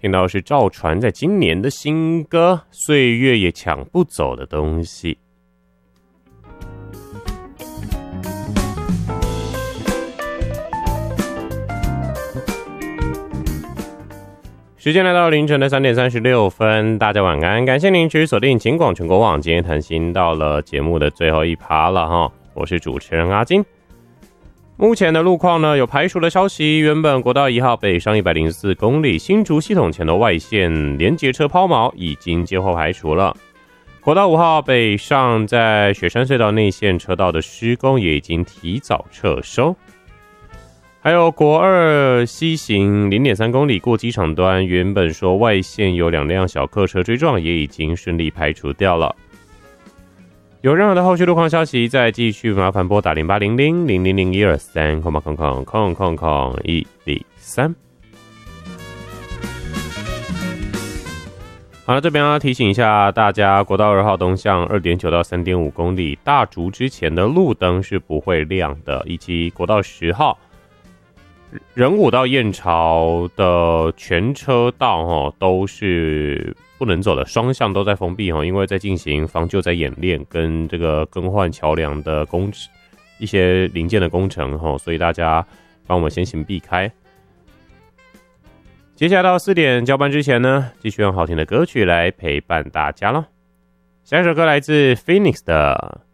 听到是赵传在今年的新歌《岁月也抢不走的东西》。时间来到凌晨的3点36分，大家晚安，感谢您持续锁定警广全国网，今天谈心到了节目的最后一趴了哈，我是主持人阿金。目前的路况呢，有排除的消息，原本国道1号北上104公里新竹系统前的外线连结车抛锚已经接后排除了，国道5号北上在雪山隧道内线车道的施工也已经提早撤收。还有国2西行 0.3 公里过机场端，原本说外线有2辆小客车追撞，也已经顺利排除掉了。有任何的后续路况消息，再继续麻烦拨打0800-000-123，好了，这边要提醒一下大家，国道2号东向 2.9 到 3.5 公里大竹之前的路灯是不会亮的，以及国道10号仁武到燕巢的全车道都是不能走的，双向都在封闭，因为在进行防救灾演练跟这个更换桥梁的一些零件的工程，所以大家帮我们先行避开。接下来到4点交班之前呢，继续用好听的歌曲来陪伴大家咯。下一首歌来自 Phoenix 的